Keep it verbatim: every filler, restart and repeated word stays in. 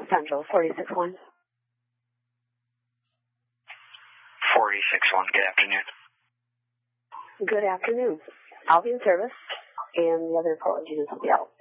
Central, forty-six one. forty-six one, good afternoon. Good afternoon. I'll be in service, and the other Portland units will be out.